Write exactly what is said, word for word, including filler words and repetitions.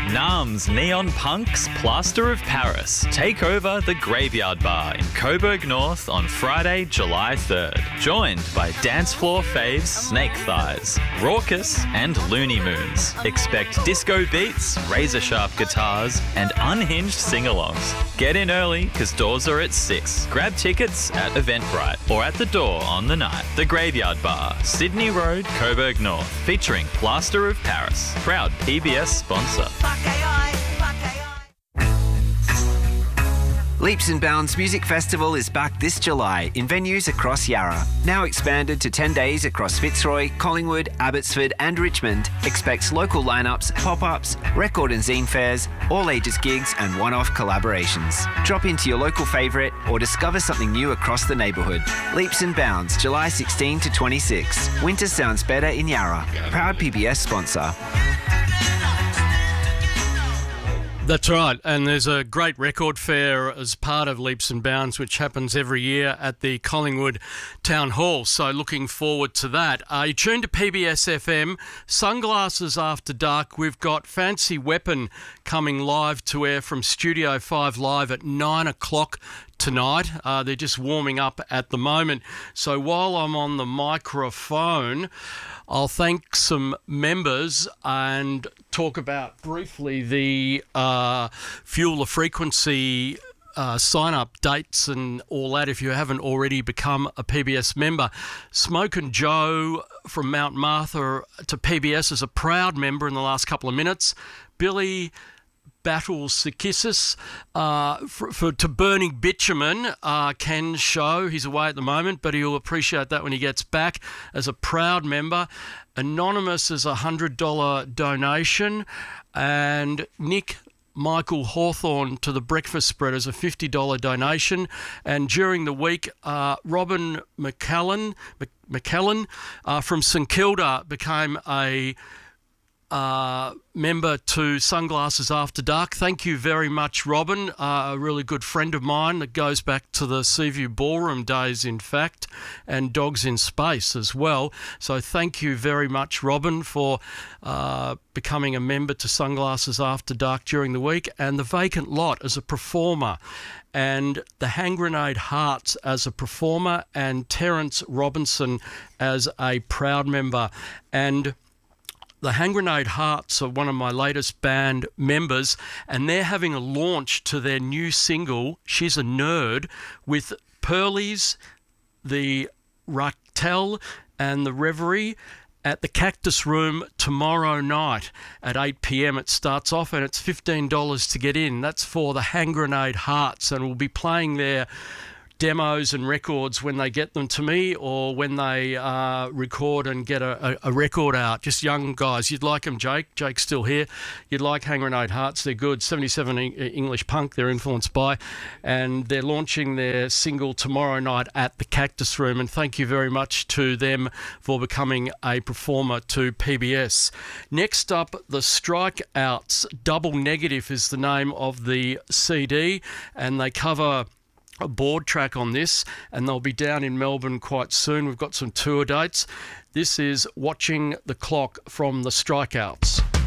Nam's Neon Punks Plaster of Paris take over the Graveyard Bar in Coburg North on Friday, July third. Joined by dance floor faves Snake Thighs, Raucous and Looney Moons. Expect disco beats, razor sharp guitars and unhinged sing-alongs. Get in early because doors are at six. Grab tickets at Eventbrite or at the door on the night. The Graveyard Bar, Sydney Road, Coburg North, featuring Plaster of Paris. Proud P B S sponsor. Leaps and Bounds Music Festival is back this July in venues across Yarra. Now expanded to ten days across Fitzroy, Collingwood, Abbotsford and Richmond, expects local lineups, pop-ups, record and zine fairs, all ages gigs and one-off collaborations. Drop into your local favourite or discover something new across the neighbourhood. Leaps and Bounds, July sixteenth to twenty-sixth. Winter sounds better in Yarra. Proud P B S sponsor. That's right, and there's a great record fair as part of Leaps and Bounds, which happens every year at the Collingwood Town Hall, so looking forward to that. Uh, you tuned to P B S F M, Sunglasses After Dark. We've got Fancy Weapon coming live to air from Studio five Live at nine o'clock tonight. Uh, they're just warming up at the moment. So while I'm on the microphone, I'll thank some members and talk about briefly the uh, Fuel the Frequency uh, sign-up dates and all that if you haven't already become a P B S member. Smoke and Joe from Mount Martha to P B S is a proud member in the last couple of minutes. Billy Battles Sikissis uh, for, for to Burning Bitumen, uh, Ken's show. He's away at the moment, but he'll appreciate that when he gets back as a proud member. Anonymous is a one hundred dollars donation, and Nick Michael Hawthorne to the Breakfast Spread is a fifty dollars donation. And during the week, uh, Robin McCallan, McCallan uh, from St Kilda became a Uh, member to Sunglasses After Dark. Thank you very much, Robin, uh, a really good friend of mine that goes back to the Seaview Ballroom days, in fact, and Dogs in Space as well. So thank you very much, Robin, for uh, becoming a member to Sunglasses After Dark during the week, and the Vacant Lot as a performer, and the Hand Grenade Hearts as a performer, and Terence Robinson as a proud member. And the Hand Grenade Hearts are one of my latest band members, and they're having a launch to their new single, She's a Nerd, with Pearlies, the Rachtel and the Reverie at the Cactus Room tomorrow night at eight p.m. It starts off, and it's fifteen dollars to get in. That's for the Hand Grenade Hearts, and we'll be playing their demos and records when they get them to me, or when they uh, record and get a, a, a record out. Just young guys. You'd like them, Jake. Jake's still here. You'd like Hand Grenade Hearts. They're good. seventy-seven English punk they're influenced by. And they're launching their single tomorrow night at the Cactus Room. And thank you very much to them for becoming a performer to P B S. Next up, the Strikeouts. Double Negative is the name of the C D. And they cover a board track on this, and they'll be down in Melbourne quite soon. We've got some tour dates. This is Watching the Clock from the Strikeouts.